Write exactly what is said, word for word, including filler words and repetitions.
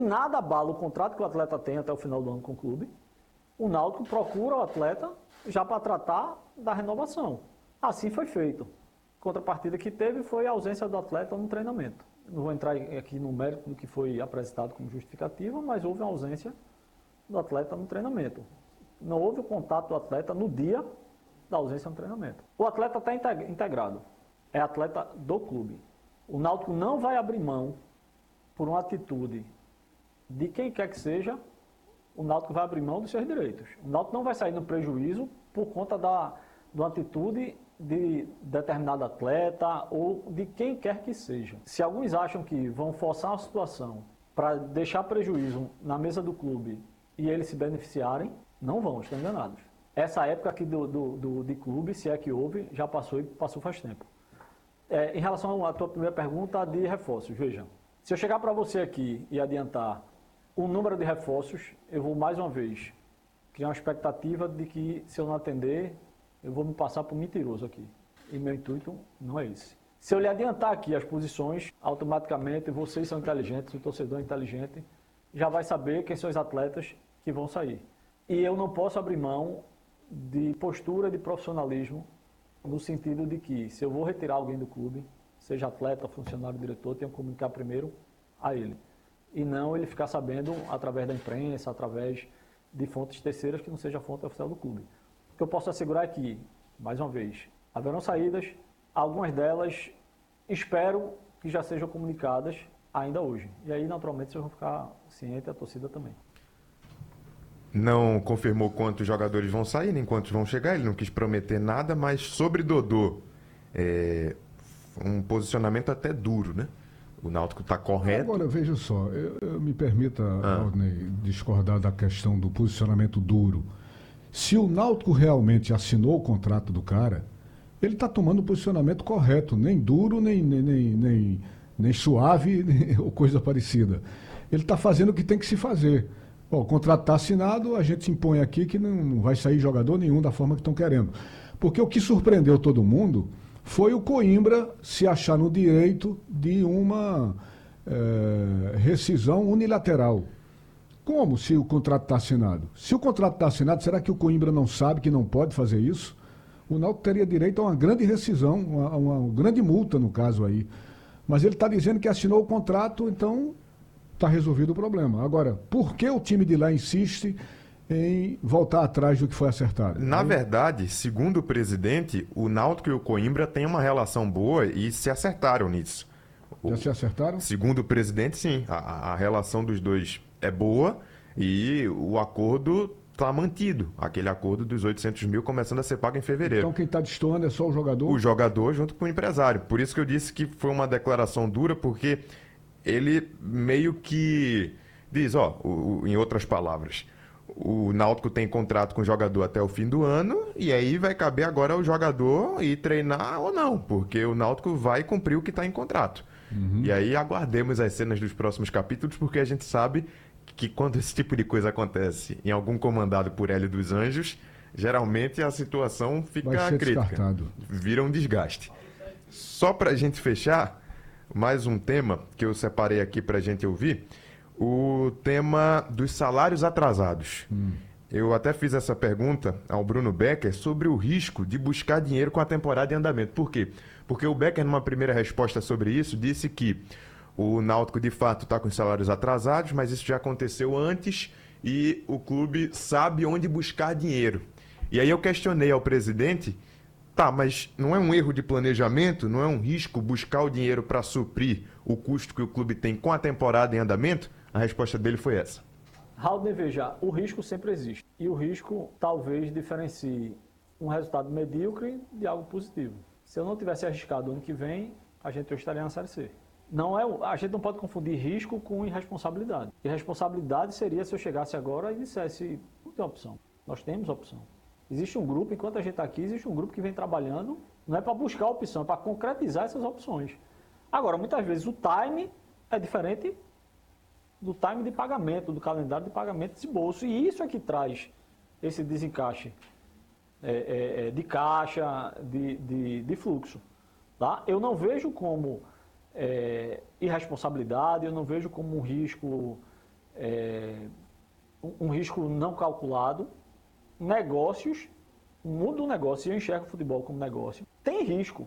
Nada abala o contrato que o atleta tem até o final do ano com o clube. O Náutico procura o atleta já para tratar da renovação. Assim foi feito. Contrapartida que teve foi a ausência do atleta no treinamento. Não vou entrar aqui no mérito do que foi apresentado como justificativa, mas houve uma ausência do atleta no treinamento. Não houve o contato do atleta no dia da ausência no treinamento. O atleta está integrado. É atleta do clube. O Náutico não vai abrir mão por uma atitude de quem quer que seja. O Náutico vai abrir mão dos seus direitos. O Náutico não vai sair no prejuízo por conta da, da atitude de determinado atleta ou de quem quer que seja. Se alguns acham que vão forçar uma situação para deixar prejuízo na mesa do clube e eles se beneficiarem, não vão, estão enganados. Essa época aqui do, do, do, de clube, se é que houve, já passou e passou faz tempo. É, em relação à tua primeira pergunta de reforços, veja, se eu chegar para você aqui e adiantar o número de reforços, eu vou mais uma vez criar uma expectativa de que se eu não atender, eu vou me passar por mentiroso aqui. E meu intuito não é esse. Se eu lhe adiantar aqui as posições, automaticamente vocês são inteligentes, o torcedor é inteligente, já vai saber quem são os atletas que vão sair. E eu não posso abrir mão de postura de profissionalismo, no sentido de que se eu vou retirar alguém do clube, seja atleta, funcionário, diretor, tenho que comunicar primeiro a ele. E não ele ficar sabendo através da imprensa, através de fontes terceiras que não seja a fonte oficial do clube. O que eu posso assegurar é que, mais uma vez, haverão saídas, algumas delas espero que já sejam comunicadas ainda hoje. E aí, naturalmente, vocês vão ficar cientes, a torcida também. Não confirmou quantos jogadores vão sair, nem quantos vão chegar, ele não quis prometer nada, mas sobre Dodô, é um posicionamento até duro, né? O Náutico está correto. Agora, veja só, eu, eu me permita, ah. Rodney, discordar da questão do posicionamento duro. Se o Náutico realmente assinou o contrato do cara, ele está tomando o posicionamento correto, nem duro, nem, nem, nem, nem, nem suave, nem, ou coisa parecida. Ele está fazendo o que tem que se fazer. Bom, o contrato está assinado, a gente se impõe aqui que não, não vai sair jogador nenhum da forma que estão querendo. Porque o que surpreendeu todo mundo foi o Coimbra se achar no direito de uma é, rescisão unilateral. Como se o contrato está assinado? Se o contrato está assinado, será que o Coimbra não sabe que não pode fazer isso? O Náutico teria direito a uma grande rescisão, uma, uma grande multa no caso aí. Mas ele está dizendo que assinou o contrato, então está resolvido o problema. Agora, por que o time de lá insiste em voltar atrás do que foi acertado? Na aí... verdade, segundo o presidente, o Náutico e o Coimbra têm uma relação boa e se acertaram nisso. Já o... se acertaram? Segundo o presidente, sim. A, a relação dos dois é boa e o acordo está mantido. Aquele acordo dos oitocentos mil começando a ser pago em fevereiro. Então quem está destoando é só o jogador? O jogador junto com o empresário. Por isso que eu disse que foi uma declaração dura, porque ele meio que diz, ó, o, o, em outras palavras, o Náutico tem contrato com o jogador até o fim do ano e aí vai caber agora ao jogador ir treinar ou não, porque o Náutico vai cumprir o que está em contrato. Uhum. E aí aguardemos as cenas dos próximos capítulos, porque a gente sabe que quando esse tipo de coisa acontece em algum comandado por Hélio dos Anjos, geralmente a situação fica vai ser crítica. Descartado. Vira um desgaste. Só para a gente fechar, mais um tema que eu separei aqui para a gente ouvir, o tema dos salários atrasados. Hum. Eu até fiz essa pergunta ao Bruno Becker sobre o risco de buscar dinheiro com a temporada em andamento. Por quê? Porque o Becker, numa primeira resposta sobre isso, disse que o Náutico, de fato, está com os salários atrasados, mas isso já aconteceu antes e o clube sabe onde buscar dinheiro. E aí eu questionei ao presidente, tá, mas não é um erro de planejamento, não é um risco buscar o dinheiro para suprir o custo que o clube tem com a temporada em andamento? A resposta dele foi essa. Raul, veja, o risco sempre existe. E o risco talvez diferencie um resultado medíocre de algo positivo. Se eu não tivesse arriscado ano que vem, a gente hoje estaria na Série C. Não é, a gente não pode confundir risco com irresponsabilidade. Irresponsabilidade seria se eu chegasse agora e dissesse, não tem opção. Nós temos opção. Existe um grupo, enquanto a gente está aqui, existe um grupo que vem trabalhando, não é para buscar opção, é para concretizar essas opções. Agora, muitas vezes o time é diferente do time de pagamento, do calendário de pagamento desse bolso. E isso é que traz esse desencaixe é, é, de caixa, de, de, de fluxo. Tá? Eu não vejo como é, irresponsabilidade, eu não vejo como um risco é, um, um risco não calculado, negócios, muda o negócio, eu enxergo o futebol como negócio. Tem risco,